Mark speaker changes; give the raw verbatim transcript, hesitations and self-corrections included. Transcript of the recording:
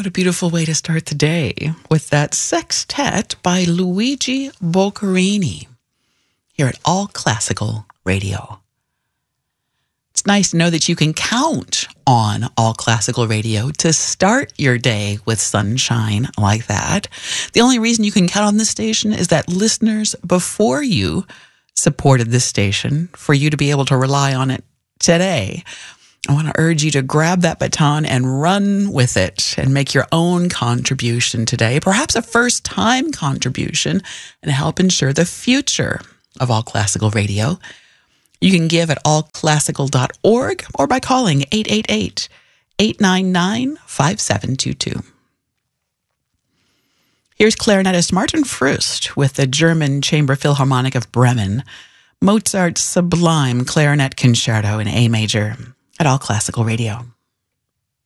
Speaker 1: what a beautiful way to start the day with that sextet by Luigi Boccherini here at All Classical Radio. It's nice to know that you can count on All Classical Radio to start your day with sunshine like that. The only reason you can count on this station is that listeners before you supported this station for you to be able to rely on it today. I want to urge you to grab that baton and run with it and make your own contribution today, perhaps a first-time contribution, and help ensure the future of All Classical Radio. You can give at all classical dot org or by calling eight eight eight, eight nine nine, five seven two two. Here's clarinetist Martin Frust with the German Chamber Philharmonic of Bremen, Mozart's sublime clarinet concerto in A major at All Classical Radio.